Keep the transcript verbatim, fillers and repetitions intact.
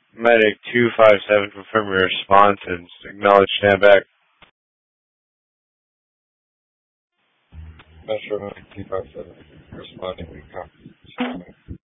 Medic two five seven, confirm your response and acknowledge standback. Metro Medic two five seven, responding to copy.